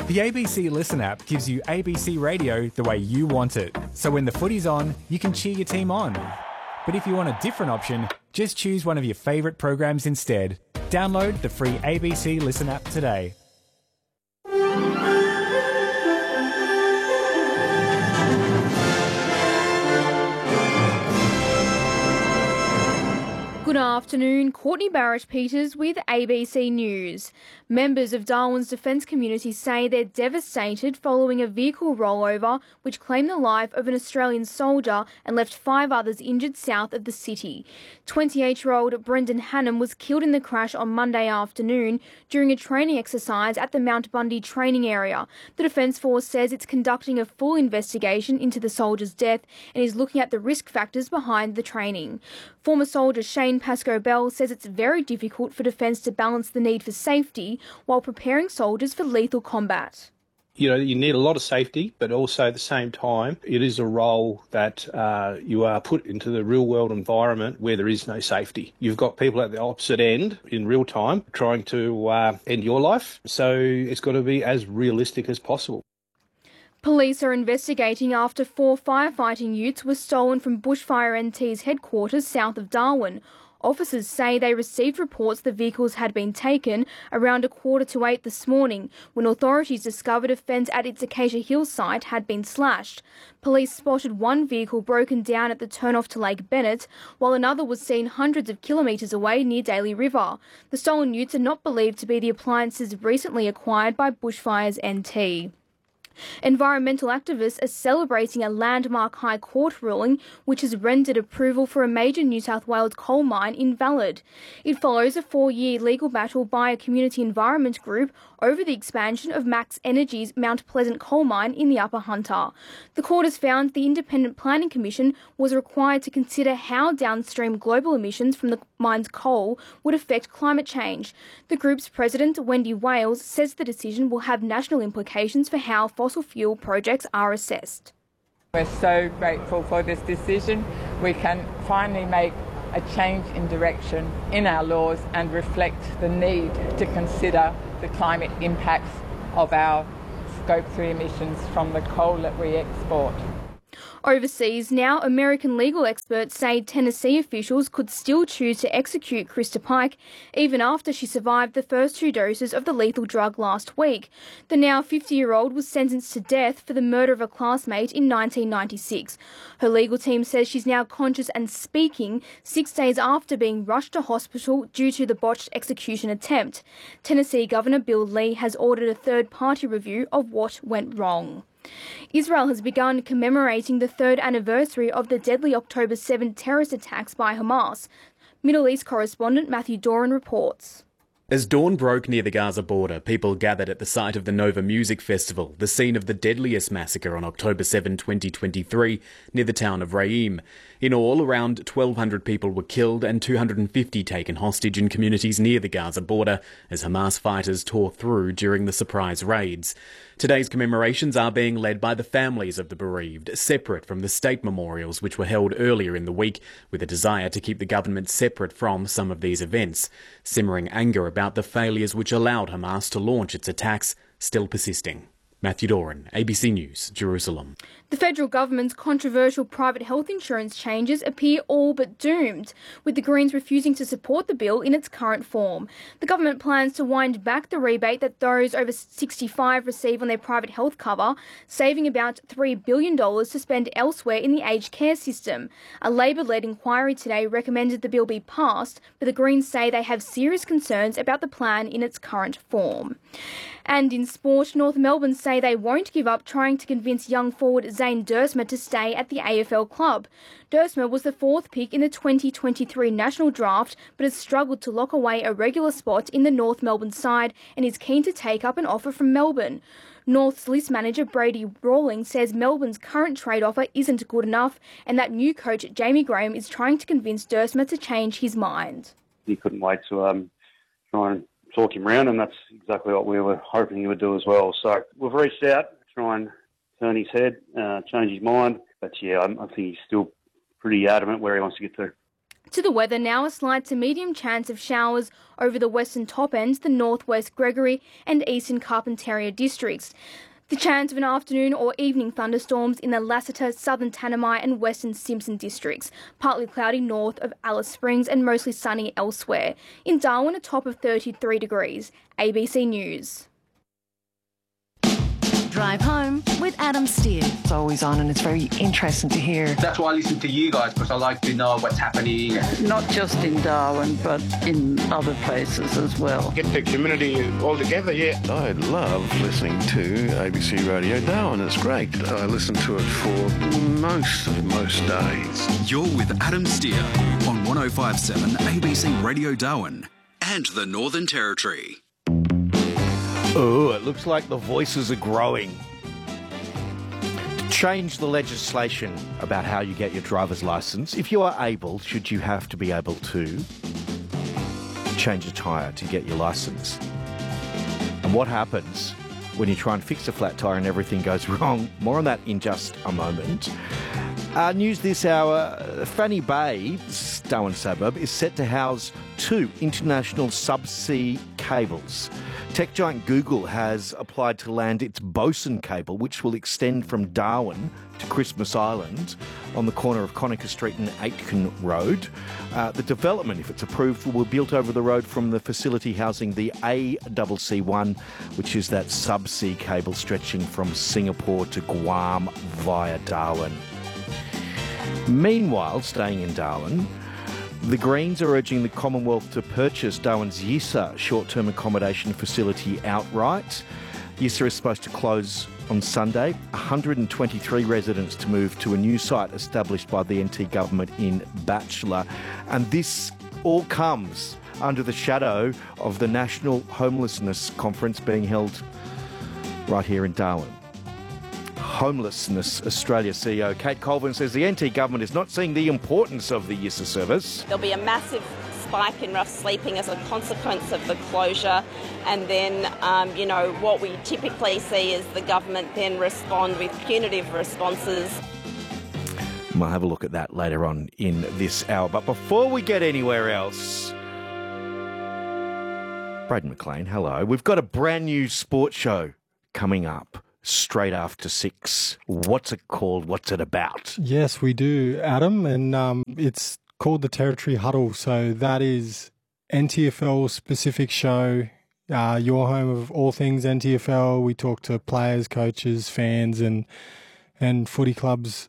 The ABC Listen app gives you ABC Radio the way you want it. So when the footy's on, you can cheer your team on. But if you want a different option, just choose one of your favourite programs instead. Download the free ABC Listen app today. Good afternoon, Courtney Barrett-Peters with ABC News. Members of Darwin's defence community say they're devastated following a vehicle rollover which claimed the life of an Australian soldier and left 5 others injured south of the city. 28-year-old Brendan Hannum was killed in the crash on Monday afternoon during a training exercise at the Mount Bundy training area. The Defence Force says it's conducting a full investigation into the soldier's death and is looking at the risk factors behind the training. Former soldier Shane Pascoe-Bell says it's very difficult for Defence to balance the need for safety while preparing soldiers for lethal combat. You know, you need a lot of safety, but also at the same time, it is a role that you are put into the real world environment where there is no safety. You've got people at the opposite end in real time trying to end your life. So it's got to be as realistic as possible. Police are investigating after 4 firefighting utes were stolen from Bushfire NT's headquarters south of Darwin. Officers say they received reports the vehicles had been taken around 7:45 this morning when authorities discovered a fence at its Acacia Hill site had been slashed. Police spotted one vehicle broken down at the turnoff to Lake Bennett, while another was seen hundreds of kilometres away near Daly River. The stolen utes are not believed to be the appliances recently acquired by Bushfires NT. Environmental activists are celebrating a landmark High Court ruling which has rendered approval for a major New South Wales coal mine invalid. It follows a 4-year legal battle by a community environment group over the expansion of Max Energy's Mount Pleasant coal mine in the Upper Hunter. The court has found the Independent Planning Commission was required to consider how downstream global emissions from the mine's coal would affect climate change. The group's president, Wendy Wales, says the decision will have national implications for how fossil fuel projects are assessed. We're so grateful for this decision. We can finally make a change in direction in our laws and reflect the need to consider the climate impacts of our Scope 3 emissions from the coal that we export. Overseas now, American legal experts say Tennessee officials could still choose to execute Krista Pike even after she survived the first 2 doses of the lethal drug last week. The now 50-year-old was sentenced to death for the murder of a classmate in 1996. Her legal team says she's now conscious and speaking 6 days after being rushed to hospital due to the botched execution attempt. Tennessee Governor Bill Lee has ordered a third-party review of what went wrong. Israel has begun commemorating the 3rd anniversary of the deadly October 7 terrorist attacks by Hamas. Middle East correspondent Matthew Doran reports. As dawn broke near the Gaza border, people gathered at the site of the Nova Music Festival, the scene of the deadliest massacre on October 7, 2023, near the town of Reim. In all, around 1,200 people were killed and 250 taken hostage in communities near the Gaza border as Hamas fighters tore through during the surprise raids. Today's commemorations are being led by the families of the bereaved, separate from the state memorials which were held earlier in the week, with a desire to keep the government separate from some of these events. Simmering anger about the failures which allowed Hamas to launch its attacks still persisting. Matthew Doran, ABC News, Jerusalem. The federal government's controversial private health insurance changes appear all but doomed, with the Greens refusing to support the bill in its current form. The government plans to wind back the rebate that those over 65 receive on their private health cover, saving about $3 billion to spend elsewhere in the aged care system. A Labor-led inquiry today recommended the bill be passed, but the Greens say they have serious concerns about the plan in its current form. And in sport, North Melbourne say they won't give up trying to convince young forward Zane Duursma to stay at the AFL club. Duursma was the 4th pick in the 2023 national draft, but has struggled to lock away a regular spot in the North Melbourne side and is keen to take up an offer from Melbourne. North's list manager Brady Rawling says Melbourne's current trade offer isn't good enough and that new coach Jamie Graham is trying to convince Duursma to change his mind. He couldn't wait to try and talk him round, and that's exactly what we were hoping he would do as well. So we've reached out to try and turn his head, change his mind. But yeah, I think he's still pretty adamant where he wants to get to. To the weather now, a slight to medium chance of showers over the western top ends, the northwest Gregory and eastern Carpentaria districts. The chance of an afternoon or evening thunderstorms in the Lassiter, southern Tanami and western Simpson districts. Partly cloudy north of Alice Springs and mostly sunny elsewhere. In Darwin, a top of 33 degrees. ABC News. Drive Home with Adam Steer. It's always on and it's very interesting to hear. That's why I listen to you guys, because I like to know what's happening. Not just in Darwin, but in other places as well. Get the community all together, yeah. I love listening to ABC Radio Darwin. It's great. I listen to it for most days. You're with Adam Steer on 105.7 ABC Radio Darwin and the Northern Territory. Oh, it looks like the voices are growing. To change the legislation about how you get your driver's licence, if you are able, should you have to be able to change a tyre to get your licence? And what happens when you try and fix a flat tyre and everything goes wrong? More on that in just a moment. News this hour, Fanny Bay, Darwin suburb, is set to house 2 international subsea cables. Tech giant Google has applied to land its Bosun cable, which will extend from Darwin to Christmas Island on the corner of Conacher Street and Aitken Road. The development, if it's approved, will be built over the road from the facility housing the ACC1, which is that subsea cable stretching from Singapore to Guam via Darwin. Meanwhile, staying in Darwin, the Greens are urging the Commonwealth to purchase Darwin's Yissa short-term accommodation facility outright. Yissa is supposed to close on Sunday. 123 residents to move to a new site established by the NT government in Batchelor. And this all comes under the shadow of the National Homelessness Conference being held right here in Darwin. Homelessness Australia CEO Kate Colvin says the NT government is not seeing the importance of the Yissa service. There'll be a massive spike in rough sleeping as a consequence of the closure, and then, what we typically see is the government then respond with punitive responses. We'll have a look at that later on in this hour. But before we get anywhere else, Braden McLean, hello. We've got a brand new sports show coming up straight after 6. What's it called? What's it about? Yes, we do, Adam, and it's called the Territory Huddle. So that is NTFL specific show, your home of all things NTFL. We talk to players, coaches, fans, and footy clubs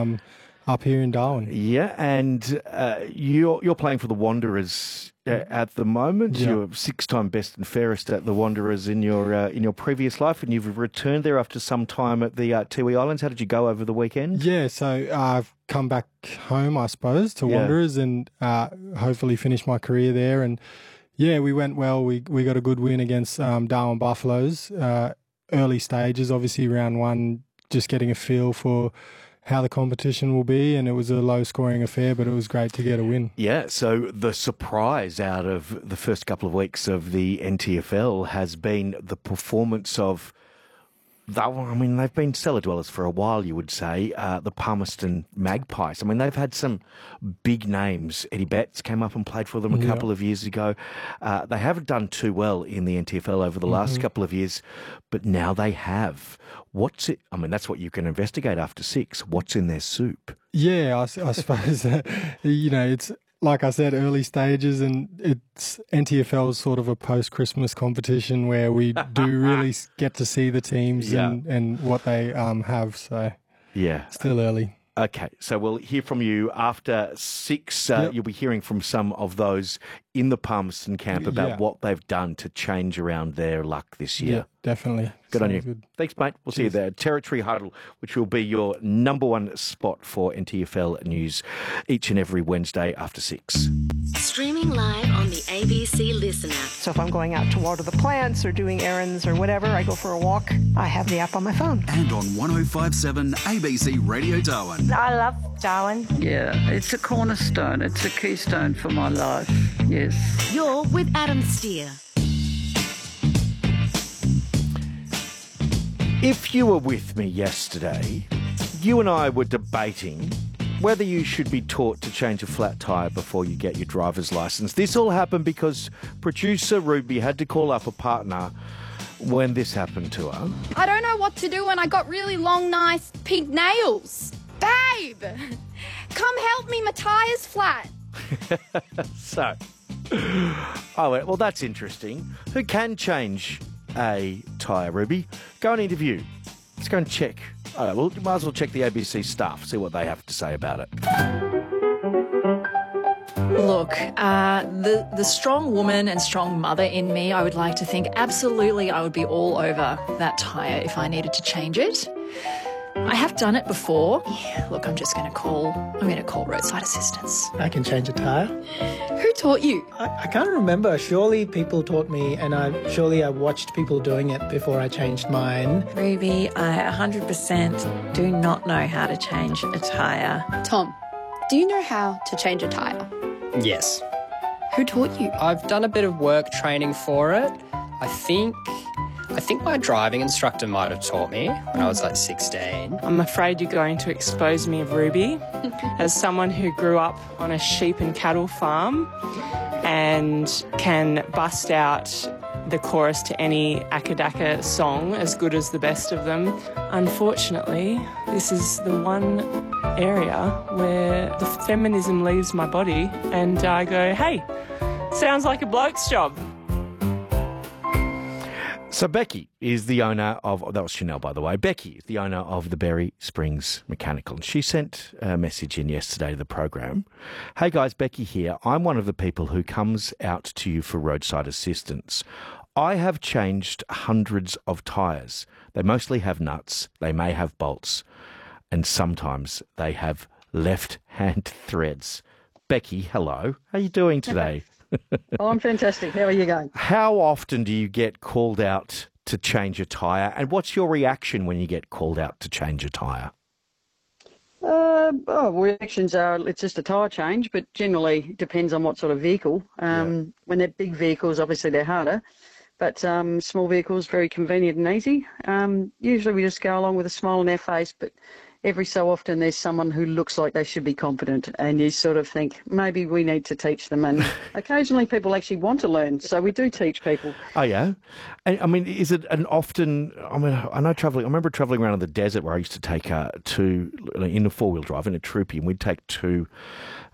up here in Darwin. Yeah, and you're playing for the Wanderers at the moment. Yeah. You're 6-time best and fairest at the Wanderers in your previous life, and you've returned there after some time at the Tiwi Islands. How did you go over the weekend? Yeah, so I've come back home, I suppose, to Wanderers and hopefully finish my career there. And yeah, we went well. We got a good win against Darwin Buffaloes. Early stages, obviously round 1, just getting a feel for how the competition will be, and it was a low-scoring affair, but it was great to get a win. Yeah, so the surprise out of the first couple of weeks of the NTFL has been the performance of, they've been cellar dwellers for a while, you would say, the Palmerston Magpies. I mean, they've had some big names. Eddie Betts came up and played for them a couple of years ago. They haven't done too well in the NTFL over the last couple of years, but now they have. What's it? I mean, that's what you can investigate after 6. What's in their soup? Yeah, I suppose, it's, like I said, early stages, and it's NTFL sort of a post-Christmas competition where we do really get to see the teams and what they have. So, still early. Okay, so we'll hear from you after 6. You'll be hearing from some of those in the Palmerston camp about what they've done to change around their luck this year. Yeah, definitely. Good on you. Good. Thanks, mate. We'll see you there. Territory Huddle, which will be your number 1 spot for NTFL news each and every Wednesday after 6. Streaming live on the ABC Listen app. So if I'm going out to water the plants or doing errands or whatever, I go for a walk, I have the app on my phone. And on 105.7 ABC Radio Darwin. I love Darwin. Yeah, it's a cornerstone. It's a keystone for my life. Yes. You're with Adam Steer. If you were with me yesterday, you and I were debating whether you should be taught to change a flat tyre before you get your driver's licence. This all happened because producer Ruby had to call up a partner when this happened to her. I don't know what to do when I got really long, nice pink nails. Babe, come help me, my tyre's flat. Well, that's interesting. Who can change a tyre, Ruby? Go and interview. Let's go and check. Well, you might as well check the ABC staff, see what they have to say about it. Look, the strong woman and strong mother in me, I would like to think absolutely I would be all over that tyre if I needed to change it. I have done it before. Yeah, look, I'm going to call roadside assistance. I can change a tyre. Who taught you? I can't remember. Surely people taught me, and I watched people doing it before I changed mine. Ruby, I 100% do not know how to change a tyre. Tom, do you know how to change a tyre? Yes. Who taught you? I've done a bit of work training for it. I think my driving instructor might have taught me when I was like 16. I'm afraid you're going to expose me, Ruby, as someone who grew up on a sheep and cattle farm and can bust out the chorus to any Akadaka song as good as the best of them. Unfortunately, this is the one area where the feminism leaves my body and I go, hey, sounds like a bloke's job. So Becky is the owner of, that was Chanel, by the way. Becky is the owner of the Berry Springs Mechanical. She sent a message in yesterday to the program. Hey guys, Becky here. I'm one of the people who comes out to you for roadside assistance. I have changed hundreds of tyres. They mostly have nuts. They may have bolts. And sometimes they have left-hand threads. Becky, hello. How are you doing today? Oh, I'm fantastic. How are you going? How often do you get called out to change a tyre? And what's your reaction when you get called out to change a tyre? Reactions are, it's just a tyre change, but generally it depends on what sort of vehicle. When they're big vehicles, obviously they're harder. But small vehicles, very convenient and easy. Usually we just go along with a smile on our face, but every so often there's someone who looks like they should be competent and you sort of think maybe we need to teach them. And occasionally people actually want to learn, so we do teach people. Oh, yeah? And, I mean, is it an often, I remember travelling around in the desert where I used to take in a four-wheel drive in a troopy, and we'd take two